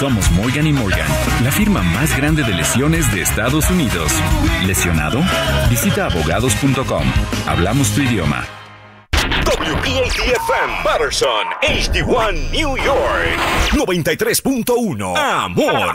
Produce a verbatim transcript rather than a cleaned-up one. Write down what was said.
Somos Morgan y Morgan, la firma más grande de lesiones de Estados Unidos. ¿Lesionado? Visita abogados punto com. Hablamos tu idioma. W P A T F M, Patterson, H D uno, New York. noventa y tres punto uno. Amor.